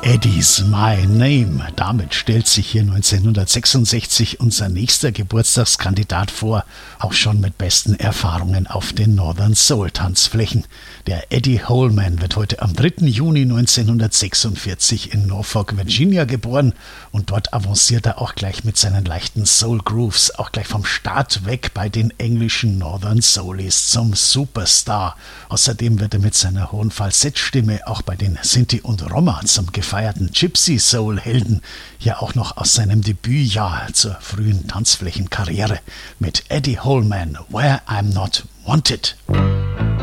Eddie's My Name. Damit stellt sich hier 1966 unser nächster Geburtstagskandidat vor, auch schon mit besten Erfahrungen auf den Northern Soul Tanzflächen. Der Eddie Holman wird heute am 3. Juni 1946 in Norfolk, Virginia geboren und dort avanciert er auch gleich mit seinen leichten Soul Grooves, auch gleich vom Start weg bei den englischen Northern Soulies zum Superstar. Außerdem wird er mit seiner hohen Falsettstimme auch bei den Sinti und Roma zum gefeierten Gypsy Soul Helden, ja auch noch aus seinem Debütjahr zur frühen Tanzflächenkarriere mit Eddie Holman, Where I'm Not Wanted.